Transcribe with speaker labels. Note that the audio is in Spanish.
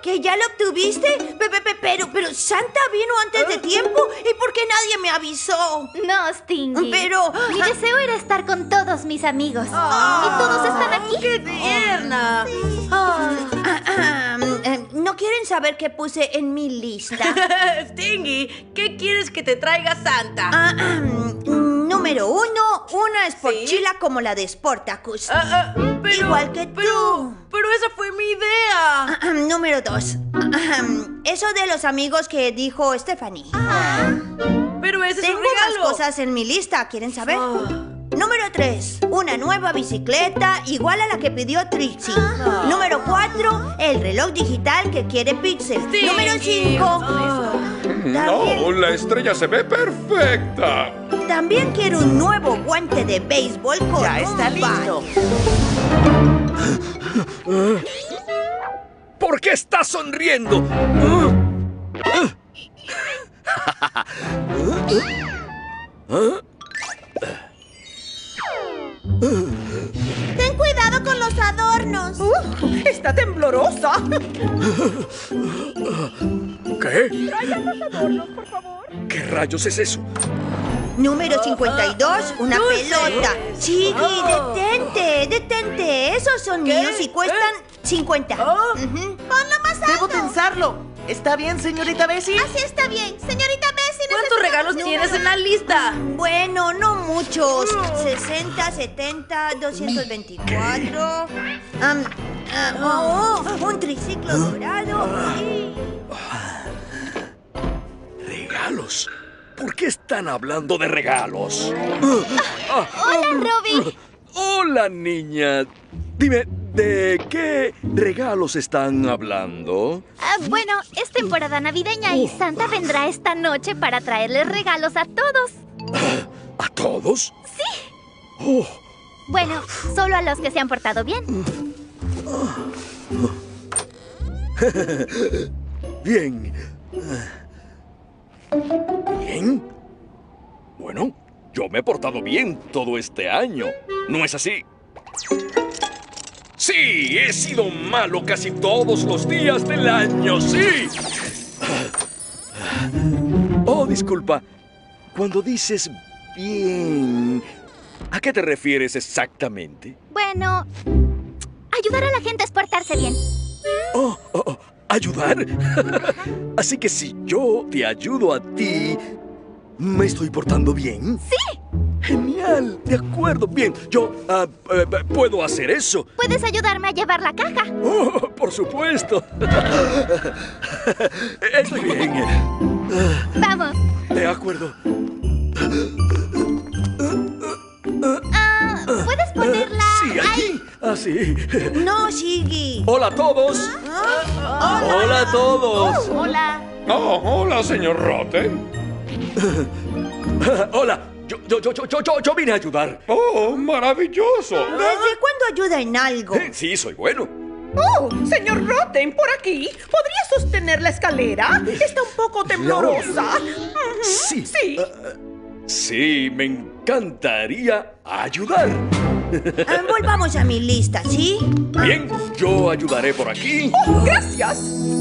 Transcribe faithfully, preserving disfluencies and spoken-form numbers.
Speaker 1: ¿Que ya lo obtuviste? Pe- pe- pe- Pero, pero Santa vino antes de tiempo. ¿Y por qué nadie me avisó?
Speaker 2: No, Stingy.
Speaker 1: Pero...
Speaker 2: Mi deseo era estar con todos mis amigos.
Speaker 1: Ah,
Speaker 2: y todos están aquí.
Speaker 3: ¡Qué tierna!
Speaker 1: Ah, ah, ah, eh, ¿No quieren saber qué puse en mi lista?
Speaker 3: Stingy, ¿qué quieres que te traiga Santa?
Speaker 1: Ah, ah, mm, número uno, una esporchila
Speaker 3: ¿Sí?
Speaker 1: como la de Sportacus.
Speaker 3: Ah, ah, pero,
Speaker 1: Igual que
Speaker 3: pero,
Speaker 1: tú.
Speaker 3: Pero esa fue mi idea.
Speaker 1: Ah, ah, número dos, ah, ah, eso de los amigos que dijo Stephanie.
Speaker 3: Pero ese
Speaker 1: Tengo
Speaker 3: es un
Speaker 1: más
Speaker 3: regalo.
Speaker 1: cosas en mi lista, ¿quieren saber?
Speaker 3: Ah.
Speaker 1: Número tres, una nueva bicicleta igual a la que pidió Trixie. Número cuatro, el reloj digital que quiere Pixel.
Speaker 3: Sí.
Speaker 1: Número cinco,
Speaker 3: Ah.
Speaker 4: No, la estrella se ve perfecta.
Speaker 1: también quiero un nuevo guante de béisbol con
Speaker 5: Ya
Speaker 1: un
Speaker 5: está
Speaker 1: bat.
Speaker 5: listo.
Speaker 6: ¿Por qué estás sonriendo?
Speaker 1: Ten cuidado con los adornos.
Speaker 5: Uh, está temblorosa.
Speaker 6: ¿Qué?
Speaker 5: Traigan los adornos, por favor.
Speaker 6: ¿Qué rayos es eso?
Speaker 1: Número cincuenta y dos, una
Speaker 3: dulces.
Speaker 1: pelota. Chiqui,
Speaker 3: Oh.
Speaker 1: detente, detente. Esos son
Speaker 3: ¿Qué?
Speaker 1: míos y cuestan cincuenta.
Speaker 3: Oh.
Speaker 1: Ujú. Ponlo más
Speaker 5: Debo
Speaker 1: alto.
Speaker 5: pensarlo. ¿Está bien, señorita Bessie?
Speaker 1: Así está bien. Señorita Bessie,
Speaker 3: ¿Cuántos regalos tienes en la lista?
Speaker 1: Bueno, no muchos. sesenta, setenta, doscientos veinticuatro. Am, ah, oh, un triciclo dorado. y-
Speaker 6: ¿Regalos? ¿Por qué están hablando de regalos?
Speaker 2: Hola, Robin.
Speaker 6: Hola, niña. Dime, ¿de qué regalos están hablando?
Speaker 2: Ah, bueno, es temporada navideña y Santa vendrá esta noche para traerles regalos a todos.
Speaker 6: ¿A todos?
Speaker 2: Sí.
Speaker 6: Oh,
Speaker 2: Bueno, solo a los que se han portado bien.
Speaker 6: bien. ¿Bien? Bueno, yo me he portado bien todo este año. ¿No es así? Sí, he sido malo casi todos los días del año, sí. Oh, disculpa. Cuando dices bien, ¿a qué te refieres exactamente?
Speaker 2: Bueno, ayudar a la gente es portarse bien.
Speaker 6: Oh, oh, oh, ¿ayudar? Así que si yo te ayudo a ti, ¿me estoy portando bien?
Speaker 2: Sí.
Speaker 6: Genial, de acuerdo. Bien, yo ah, eh, puedo hacer eso.
Speaker 2: Puedes ayudarme a llevar la caja.
Speaker 6: Oh, por supuesto. Estoy bien.
Speaker 2: Vamos.
Speaker 6: De acuerdo.
Speaker 2: Ah, ¿puedes ponerla
Speaker 6: Sí, aquí. Así.
Speaker 1: No, Shiggy.
Speaker 6: Hola a todos. Hola a todos.
Speaker 2: Hola.
Speaker 4: Oh, hola, señor Rotten.
Speaker 6: Hola. Yo, yo, yo, yo, yo, yo, yo vine a ayudar.
Speaker 4: Oh, maravilloso.
Speaker 1: ¿Desde cuándo ayuda en algo?
Speaker 6: Sí, soy bueno.
Speaker 5: Oh, señor Rotten, por aquí. ¿Podría sostener la escalera? Está un poco temblorosa. Ujú,
Speaker 6: Sí.
Speaker 5: Sí.
Speaker 6: Ah, sí, me encantaría ayudar.
Speaker 1: Ah, volvamos a mi lista, ¿sí?
Speaker 6: Bien, yo ayudaré por aquí.
Speaker 5: Oh, gracias.